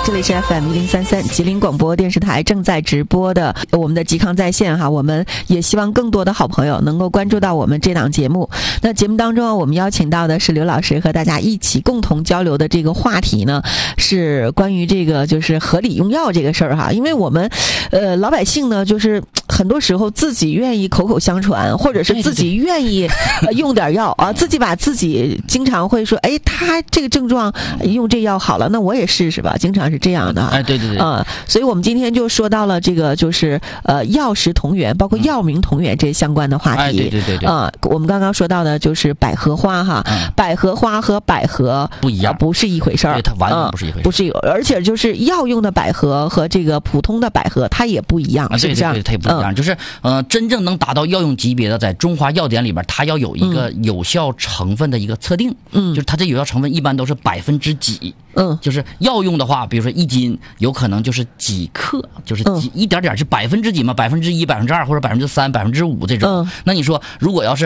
这里是 FM1033吉林广播电视台正在直播的我们的嵇康在线哈，我们也希望更多的好朋友能够关注到我们这档节目。那节目当中我们邀请到的是刘老师，和大家一起共同交流的这个话题呢，是关于这个就是合理用药这个事儿哈。因为我们老百姓呢，就是很多时候自己愿意口口相传，或者是自己愿意用点药啊，自己把自己经常会说，哎，他这个症状用这药好了，那我也试试吧，经常是这样的。 哎，对对对， 所以我们今天就说到了这个就是药食同源，包括药名同源这相关的话题。 哎，对对对对， 我们刚刚说到的就是百合花哈，百合花和百合不一样， 不是一回事儿， 对，它完全不是一回事， 不是，而且就是药用的百合和这个普通的百合它也不一样，是不是？ 对，它也不一样，就是真正能达到药用级别的，在中华药典里边，它要有一个有效成分的一个测定，就是它这有效成分一般都是几%，就是药用的话，比如说1斤有可能就是几克，就是一点点是几嘛，1%、2%或者3%、5%这种。那你说如果要是